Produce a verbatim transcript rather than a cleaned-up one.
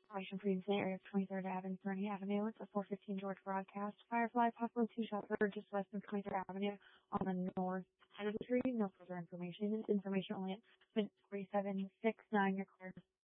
Information previously area of twenty-third Avenue, Bernie Avenue. It's a four fifteen George broadcast. Firefly, possibly two shots heard just west of twenty-third Avenue on the north side of the tree. No further information. Information only at forty-seven sixty-nine. Your card